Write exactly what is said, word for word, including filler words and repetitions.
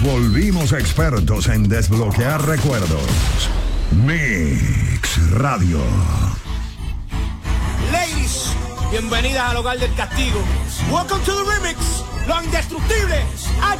volvimos expertos en desbloquear recuerdos. Mix Radio. Ladies, bienvenidas al hogar del castigo. Welcome to the remix. Lo indestructible.